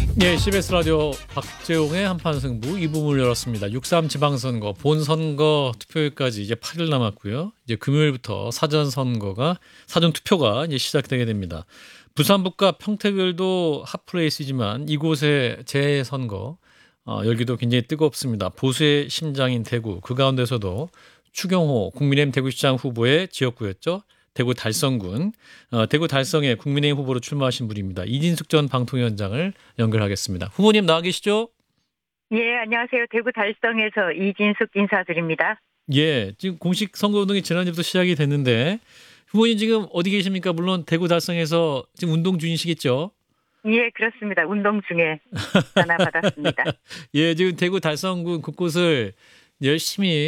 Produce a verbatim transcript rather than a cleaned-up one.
예, 씨비에스 라디오 박재홍의 한판 승부 이 부분을 열었습니다. 육삼 지방선거 본선거 투표일까지 이제 팔 일 남았고요. 이제 금요일부터 사전 선거가 사전 투표가 이제 시작되게 됩니다. 부산북과 평택을도 핫플레이스지만 이곳의 재선거 어, 열기도 굉장히 뜨겁습니다. 보수의 심장인 대구 그 가운데서도 추경호 국민의힘 대구시장 후보의 지역구였죠. 대구 달성군, 어, 대구 달성에 국민의힘 후보로 출마하신 분입니다. 이진숙 전 방통위원장을 연결하겠습니다. 후보님 나와 계시죠? 예, 안녕하세요. 대구 달성에서 이진숙 인사드립니다. 예, 지금 공식 선거운동이 지난주부터 시작이 됐는데 후보님 지금 어디 계십니까? 물론 대구 달성에서 지금 운동 중이시겠죠? 예, 그렇습니다. 운동 중에 전화 받았습니다. 예, 지금 대구 달성군 곳곳을 열심히